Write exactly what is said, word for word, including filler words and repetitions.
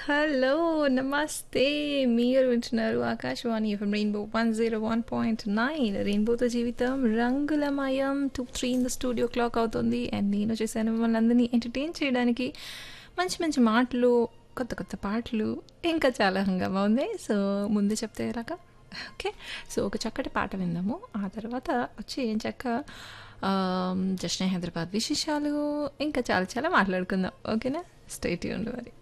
Hello, నమస్తే. మీరు వింటున్నారు Akashvani FM rainbow one zero one point nine. రెయిన్బోతో జీవితం రంగులమయం. Two three in the studio clock అవుతుంది. అండ్ నేను చేశాను మిమ్మల్ని అందరినీ ఎంటర్టైన్ చేయడానికి మంచి మంచి మాటలు, కొత్త కొత్త పాటలు, ఇంకా చాలా హంగామా ఉంది. సో ముందే చెప్తే రాక ఓకే. సో ఒక చక్కటి పాట విందాము. ఆ తర్వాత వచ్చి ఏం చక్క జస్ట్ హైదరాబాద్ విశేషాలు ఇంకా చాలా చాలా మాట్లాడుకుందాం. ఓకేనా? స్టే ట్యూన్డ్ మరి.